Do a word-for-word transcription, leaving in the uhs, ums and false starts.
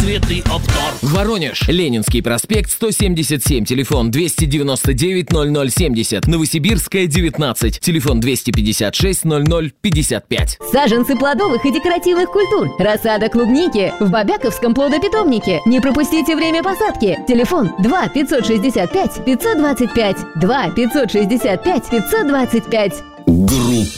разноцветный обзор. Воронеж. Ленинский проспект, сто семьдесят семь, телефон двести девяносто девять ноль ноль семьдесят. Новосибирская, девятнадцать, телефон двести пятьдесят шесть ноль ноль пятьдесят пять. Саженцы плодовых и декоративных культур. Рассада клубники в Бобяковском плодопитомнике. Не пропустите время посадки. Телефон два пятьсот шестьдесят пять пятьсот двадцать пять. два пятьсот шестьдесят пять пятьсот двадцать пять.